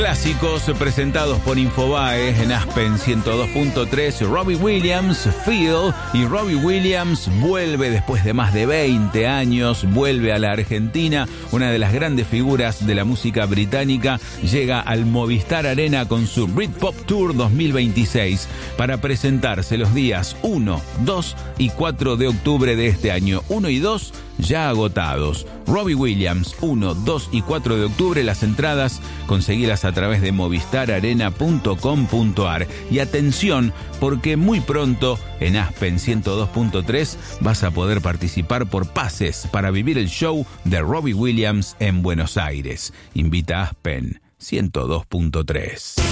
Clásicos presentados por Infobae en Aspen 102.3. Robbie Williams, Feel, y Robbie Williams vuelve después de más de 20 años, vuelve a la Argentina. Una de las grandes figuras de la música británica llega al Movistar Arena con su Britpop Tour 2026 para presentarse los días 1, 2 y 4 de octubre de este año. 1 y 2 ya agotados. Robbie Williams, 1, 2 y 4 de octubre. Las entradas conseguilas a través de movistararena.com.ar. Y atención, porque muy pronto en Aspen 102.3 vas a poder participar por pases para vivir el show de Robbie Williams en Buenos Aires. Invita a Aspen 102.3.